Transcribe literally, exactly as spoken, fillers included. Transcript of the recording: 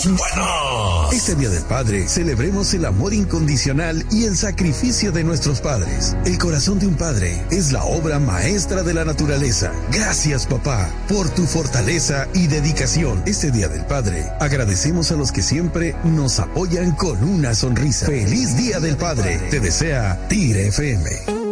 buenos. Este Día del Padre, celebremos el amor incondicional y el sacrificio de nuestros padres. El corazón de un padre es la obra maestra de la naturaleza. Gracias, papá, por tu fortaleza y dedicación. Este Día del Padre, agradecemos a los que siempre nos apoyan con una sonrisa. ¡Feliz Día del Padre! Te desea Tigre F M.